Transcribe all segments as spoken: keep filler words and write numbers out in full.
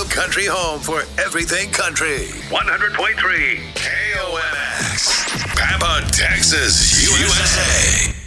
country home for everything country. one hundred point three K O M X. Pampa, Texas, U S A.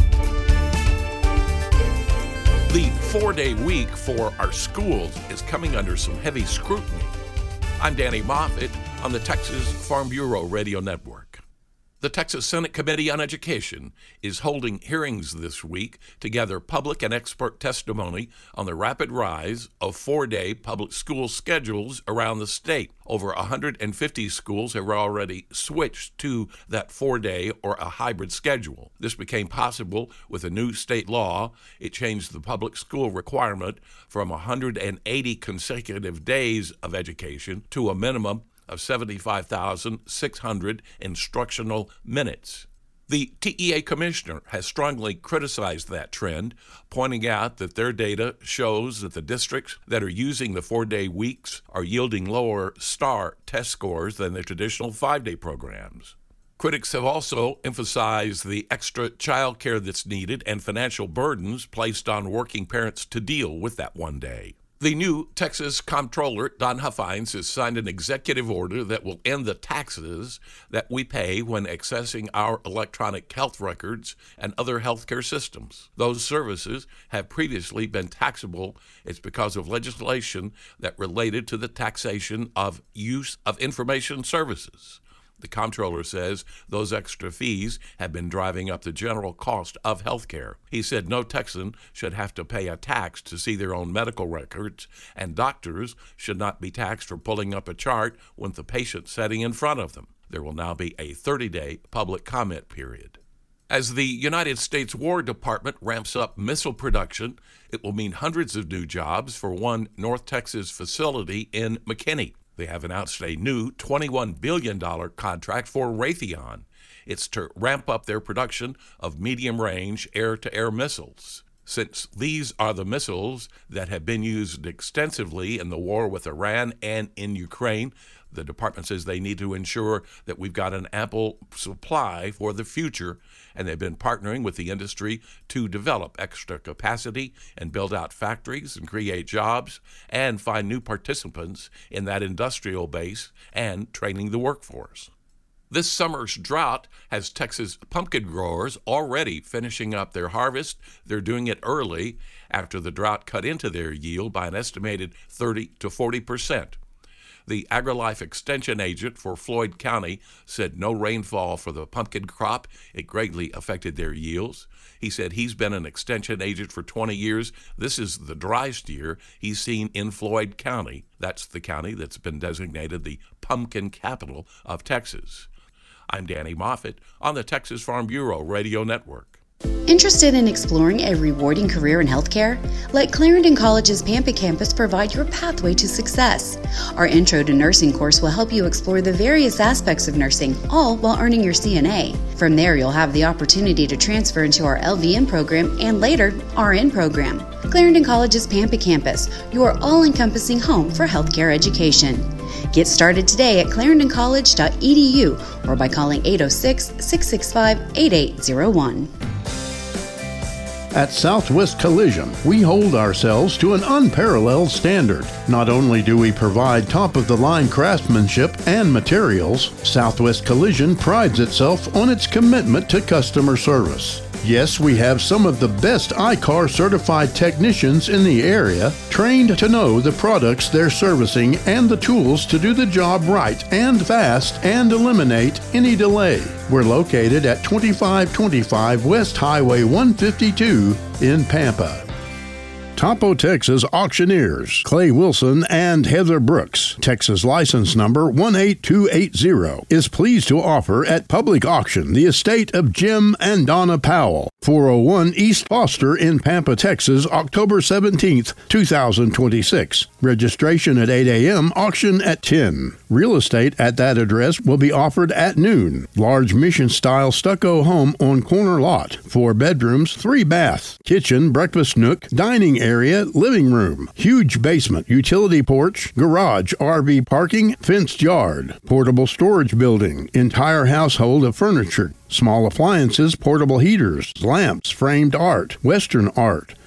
The four-day week for our schools is coming under some heavy scrutiny. I'm Danny Moffett on the Texas Farm Bureau Radio Network. The Texas Senate Committee on Education is holding hearings this week to gather public and expert testimony on the rapid rise of four-day public school schedules around the state. Over one hundred fifty schools have already switched to that four-day or a hybrid schedule. This became possible with a new state law. It changed the public school requirement from one hundred eighty consecutive days of education to a minimum of seventy-five thousand six hundred instructional minutes. The T E A commissioner has strongly criticized that trend, pointing out that their data shows that the districts that are using the four-day weeks are yielding lower STAR test scores than the traditional five-day programs. Critics have also emphasized the extra child care that's needed and financial burdens placed on working parents to deal with that one day. The new Texas Comptroller, Don Huffines, has signed an executive order that will end the taxes that we pay when accessing our electronic health records and other healthcare systems. Those services have previously been taxable. It's because of legislation that related to the taxation of use of information services. The comptroller says those extra fees have been driving up the general cost of health care. He said no Texan should have to pay a tax to see their own medical records, and doctors should not be taxed for pulling up a chart with the patient sitting in front of them. There will now be a thirty-day public comment period. As the United States War Department ramps up missile production, it will mean hundreds of new jobs for one North Texas facility in McKinney. They have announced a new twenty-one billion dollars contract for Raytheon. It's to ramp up their production of medium-range air-to-air missiles. Since these are the missiles that have been used extensively in the war with Iran and in Ukraine, the department says they need to ensure that we've got an ample supply for the future, and they've been partnering with the industry to develop extra capacity and build out factories and create jobs and find new participants in that industrial base and training the workforce. This summer's drought has Texas pumpkin growers already finishing up their harvest. They're doing it early after the drought cut into their yield by an estimated thirty to forty percent. The AgriLife Extension agent for Floyd County said no rainfall for the pumpkin crop. It greatly affected their yields. He said he's been an extension agent for twenty years. This is the driest year he's seen in Floyd County. That's the county that's been designated the pumpkin capital of Texas. I'm Danny Moffett on the Texas Farm Bureau Radio Network. Interested in exploring a rewarding career in healthcare? Let Clarendon College's Pampa campus provide your pathway to success. Our Intro to Nursing course will help you explore the various aspects of nursing, all while earning your C N A. From there, you'll have the opportunity to transfer into our L V N program and later R N program. Clarendon College's Pampa campus, your all-encompassing home for healthcare education. Get started today at clarendon college dot e d u or by calling eight oh six, six six five, eight eight oh one. At Southwest Collision, we hold ourselves to an unparalleled standard. Not only do we provide top-of-the-line craftsmanship and materials, Southwest Collision prides itself on its commitment to customer service. Yes, we have some of the best I C A R certified technicians in the area, trained to know the products they're servicing and the tools to do the job right and fast and eliminate any delay. We're located at twenty-five twenty-five West Highway one fifty-two in Pampa. Topo Texas Auctioneers, Clay Wilson and Heather Brooks, Texas license number one eight two eight zero, is pleased to offer at public auction the estate of Jim and Donna Powell, four oh one East Foster in Pampa, Texas, October seventeenth, two thousand twenty-six. Registration at eight a.m., auction at ten. Real estate at that address will be offered at noon. Large mission-style stucco home on corner lot. Four bedrooms, three baths, kitchen, breakfast nook, dining area, living room, huge basement, utility porch, garage, R V parking, fenced yard, portable storage building, entire household of furniture, small appliances, portable heaters, lamps, framed art, Western art,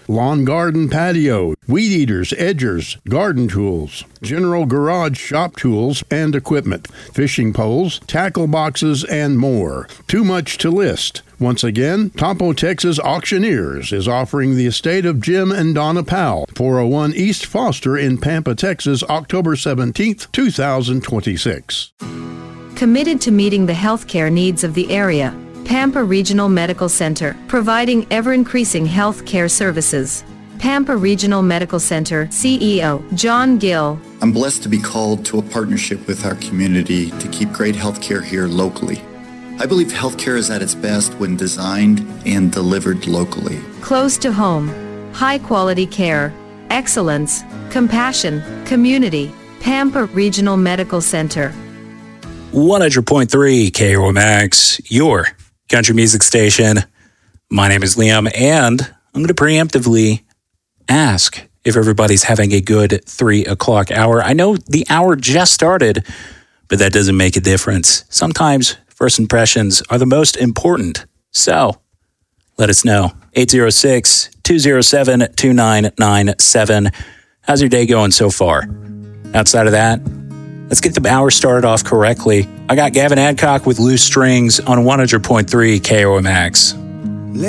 lawn garden patio, weed eaters, edgers, garden tools, general garage shop tools and equipment, fishing poles, tackle boxes, and more. Too much to list. Once again, Topo Texas Auctioneers is offering the estate of Jim and Donna Powell, four oh one East Foster in Pampa, Texas, October seventeenth, two thousand twenty-six. Committed to meeting the healthcare needs of the area, Pampa Regional Medical Center, providing ever-increasing health care services. Pampa Regional Medical Center C E O John Gill. I'm blessed to be called to a partnership with our community to keep great health care here locally. I believe healthcare is at its best when designed and delivered locally. Close to home, high-quality care, excellence, compassion, community. Pampa Regional Medical Center. one hundred point three K O M X, your country music station. My name is Liam, and I'm going to preemptively ask if everybody's having a good three o'clock hour. I know the hour just started, but that doesn't make a difference. Sometimes first impressions are the most important. So let us know. eight oh six, two oh seven, two nine nine seven. How's your day going so far? Outside of that, let's get the hour started off correctly. I got Gavin Adcock with Loose Strings on one hundred point three K O M X.